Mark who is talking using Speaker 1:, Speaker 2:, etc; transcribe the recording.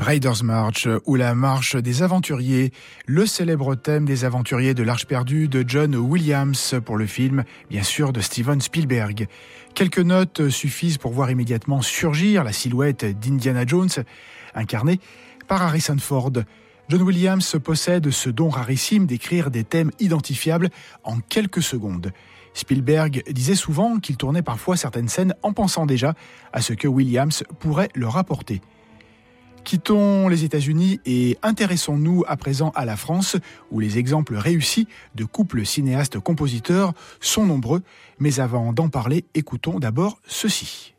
Speaker 1: Raiders March ou la marche des aventuriers, le célèbre thème des aventuriers de l'Arche perdue de John Williams pour le film, bien sûr, de Steven Spielberg. Quelques notes suffisent pour voir immédiatement surgir la silhouette d'Indiana Jones, incarnée par Harrison Ford. John Williams possède ce don rarissime d'écrire des thèmes identifiables en quelques secondes. Spielberg disait souvent qu'il tournait parfois certaines scènes en pensant déjà à ce que Williams pourrait leur apporter. Quittons les États-Unis et intéressons-nous à présent à la France, où les exemples réussis de couples cinéastes-compositeurs sont nombreux. Mais avant d'en parler, écoutons d'abord ceci.